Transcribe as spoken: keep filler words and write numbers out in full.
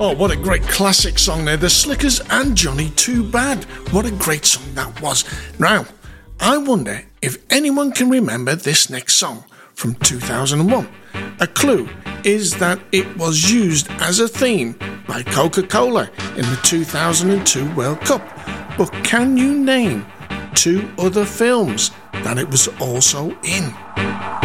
Oh, what a great classic song there. The Slickers and Johnny Too Bad. What a great song that was. Now, I wonder if anyone can remember this next song from two thousand one. A clue is that it was used as a theme by Coca-Cola in the two thousand two World Cup. But can you name two other films that it was also in?